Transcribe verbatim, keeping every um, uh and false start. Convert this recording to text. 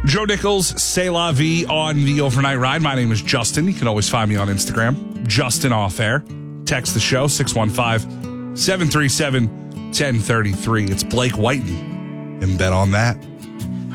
Joe Nichols, C'est La Vie on the Overnight Ride. My name is Justin. You can always find me on Instagram, Justin Off Air. Text the show, six one five, seven three seven, one zero three three. It's Blake Whiten, and bet on that.